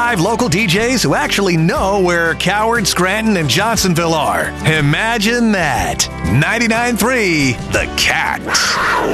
5 local DJs who actually know where Coward, Scranton, and Johnsonville are. Imagine that. 99.3 The Cat.